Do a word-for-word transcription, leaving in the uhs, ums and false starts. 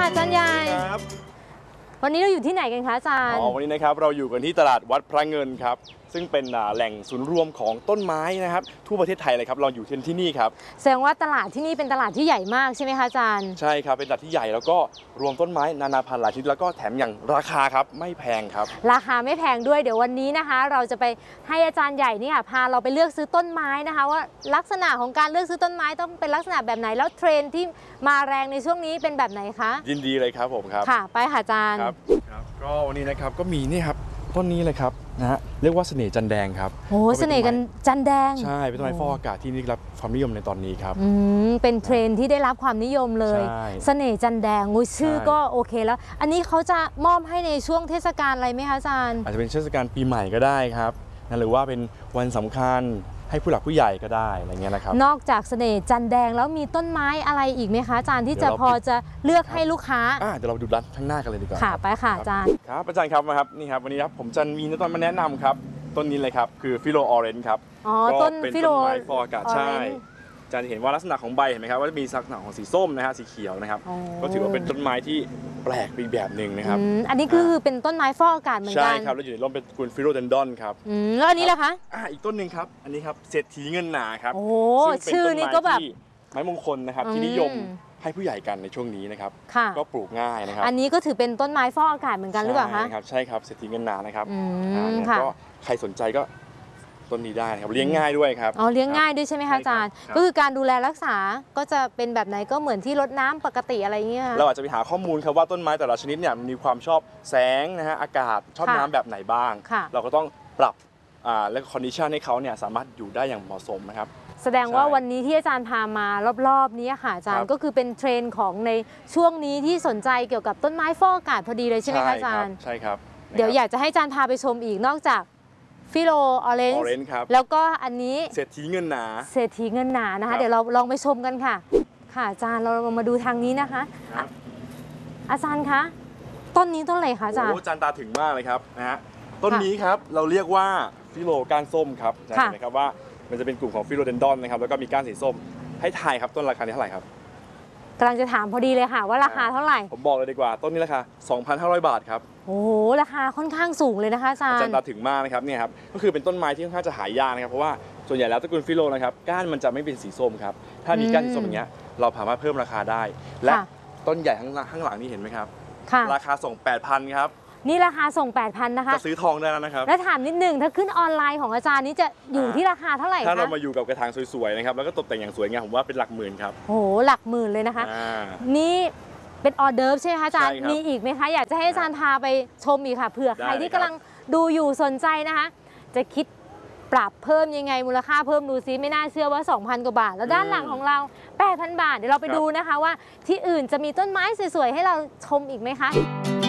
ค่ะอาจารย์ใหญ่วันนี้เราอยู่ที่ไหนกันคะอาจารย์อ๋อวันนี้นะครับเราอยู่กันที่ตลาดวัดพระเงินครับซึ่งเป็นแหล่งศูนย์รวมของต้นไม้นะครับทั่วประเทศไทยเลยครับเราอยู่ที่นี่ครับแสดงว่าตลาดที่นี่เป็นตลาดที่ใหญ่มากใช่ไหมคะอาจารย์ใช่ครับเป็นตลาดที่ใหญ่แล้วก็รวมต้นไม้นานาพันธุ์หลายชนิดแล้วก็แถมอย่างราคาครับไม่แพงครับราคาไม่แพงด้วยเดี๋ยววันนี้นะคะเราจะไปให้อาจารย์ใหญ่นี่ค่ะพาเราไปเลือกซื้อต้นไม้นะคะว่าลักษณะของการเลือกซื้อต้นไม้ต้องเป็นลักษณะแบบไหนแล้วเทรนด์ที่มาแรงในช่วงนี้เป็นแบบไหนคะยินดีเลยครับผมครับค่ะไปค่ะอาจารย์ครับครับก็วันนี้นะครับก็มีนี่ครับต้นนี้เลยครับนะฮะเรียกว่าเสน่ห์จันแดงครับโอ้เสน่ห์กันจันแดงใช่เป็นต้นไม้ฟอกอากาศที่ได้รับความนิยมในตอนนี้ครับอืมเป็นเทรนด์ที่ได้รับความนิยมเลยเสน่ห์จันแดงงูชื่อก็โอเคแล้วอันนี้เขาจะมอบให้ในช่วงเทศกาลอะไรไหมคะอาจารย์อาจจะเป็นเทศกาลปีใหม่ก็ได้ครับนะหรือว่าเป็นวันสำคัญให้ผู้หลักผู้ใหญ่ก็ได้อะไรเงี้ยนะครับนอกจากเสน่ห์จันแดงแล้วมีต้นไม้อะไรอีกไหมคะอาจารย์ที่จะพอจะเลือกให้ลูกค้าเดี๋ยวเราดูด้านข้างหน้ากันเลยดีกว่าค่ะไปค่ะอาจารย์ครับอาจารย์ครับมาครับนี่ครับวันนี้ครับผมจะมีต้นมาแนะนำครับต้นนี้เลยครับคือฟิโลออเรนจ์ครับอ๋อต้นฟิโลไม้ฟอกอากาศใช่อาจารย์เห็นว่าลักษณะของใบเห็นไหมครับว่าจะมีลักษณะของสีส้มนะฮะสีเขียวนะครับก็ถือว่าเป็นต้นไม้ที่แปลกไปแบบหนึ่งนะครับอันนี้คือเป็นต้นไม้ฟอกอากาศเหมือนกันใช่ครับแล้วอยู่ในร่มเป็นกลุ่มฟิโลเดนดอนครับแล้วอันนี้ล่ะคะอ่าอีกต้นหนึ่งครับอันนี้ครับเศรษฐีเงินหนาครับโอ้ชื่อนี้ก็แบบไม้มงคลนะครับที่นิยมให้ผู้ใหญ่กันในช่วงนี้นะครับก็ปลูกง่ายนะครับอันนี้ก็ถือเป็นต้นไม้ฟอกอากาศเหมือนกันหรือเปล่าคะใช่ครับใช่ครับเศรษฐีเงินหนานะครับก็ใครสนใจก็ต้นนี้ได้ครับเลี้ยงง่ายด้วยครับอ๋อเลี้ยงง่ายด้วยใช่ไหมคะอาจารย์ก็คือการดูแลรักษาก็จะเป็นแบบไหนก็เหมือนที่รดน้ำปกติอะไรเงี้ยเราอาจจะไปหาข้อมูลครับว่าต้นไม้แต่ละชนิดเนี่ยมีความชอบแสงนะฮะอากาศชอบน้ำแบบไหนบ้างเราก็ต้องปรับและคอนดิชันให้เขาเนี่ยสามารถอยู่ได้อย่างเหมาะสมนะครับแสดงว่าวันนี้ที่อาจารย์พามารอบๆนี้ค่ะอาจารย์ก็คือเป็นเทรนด์ของในช่วงนี้ที่สนใจเกี่ยวกับต้นไม้ฟอกอากาศพอดีเลยใช่ไหมคะอาจารย์ใช่ครับเดี๋ยวอยากจะให้อาจารย์พาไปชมอีกนอกจากฟิโลออเรนจ์แล้วก็อันนี้เศรษฐีเงินหนาเศรษฐีเงินหนานะคะเดี๋ยวเราลองไปชมกันค่ะค่ะอาจารย์เรามาดูทางนี้นะคะอาจารย์คะต้นนี้ต้นอะไรคะอาจารย์โอ้อาจารย์ตาถึงมากเลยครับนะฮะต้นนี้ครับเราเรียกว่าฟิโลก้านส้มครับเห็นไหมครับว่ามันจะเป็นกลุ่มของฟิโลเดนดอนนะครับแล้วก็มีก้านสีส้มให้ทายครับต้นราคาเท่าไหร่ครับกำลังจะถามพอดีเลยค่ะว่าราคาเท่าไหร่ผมบอกเลยดีกว่าต้นนี้ราคา สองพันห้าร้อย บาทครับโอ้โหราคาค่อนข้างสูงเลยนะคะอาจารย์อาจารย์ตาถึงมากนะครับเนี่ยครับก็คือเป็นต้นไม้ที่ค่อนข้างจะหายากนะครับเพราะว่าส่วนใหญ่แล้วตระกูลฟิโลนะครับก้านมันจะไม่เป็นสีส้มครับถ้ามีก้านสีส้มอย่างเงี้ยเราสามารถเพิ่มราคาได้และต้นใหญ่ข้างข้างหลังนี่เห็นไหมครับราคาส่ง แปดพัน ครับนี่ราคาส่ง แปดพัน นะคะจะซื้อทองได้แล้วนะครับแล้วถามนิดนึงถ้าขึ้นออนไลน์ของอาจารย์นี้จะอยู่ที่ราคาเท่าไหร่คะถ้าเรามาอยู่กับกระถางสวยๆนะครับแล้วก็ตกแต่งอย่างสวยงามผมว่าเป็นหลักหมื่นครับโอ้โหหลักหมื่นเลยนะคะนี่เป็นออเดิร์ฟใช่ไหมคะอาจารย์มีอีกไหมคะอยากจะให้อาจารย์พาไปชมอีกค่ะเผื่อใครที่กำลังดูอยู่สนใจนะคะจะคิดปรับเพิ่มยังไงมูลค่าเพิ่มดูซิไม่น่าเชื่อว่า สองพัน กว่าบาทแล้วด้านหลังของเรา แปดพัน บาทเดี๋ยวเราไปดูนะคะว่าที่อื่นจะมีต้นไม้สวยๆให้เราชมอีกไหมคะ